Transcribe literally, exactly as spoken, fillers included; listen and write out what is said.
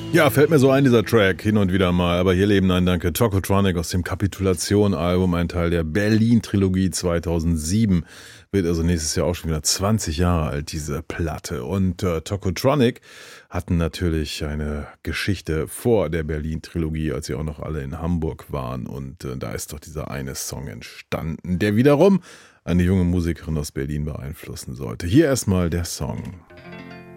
Ja, fällt mir so ein, dieser Track, hin und wieder mal. Aber hier leben, nein, danke. Tokotronic aus dem Kapitulation-Album, ein Teil der Berlin-Trilogie zweitausendsieben. Wird also nächstes Jahr auch schon wieder zwanzig Jahre alt, diese Platte. Und äh, Tokotronic hatten natürlich eine Geschichte vor der Berlin-Trilogie, als sie auch noch alle in Hamburg waren. Und äh, da ist doch dieser eine Song entstanden, der wiederum eine junge Musikerin aus Berlin beeinflussen sollte. Hier erstmal der Song.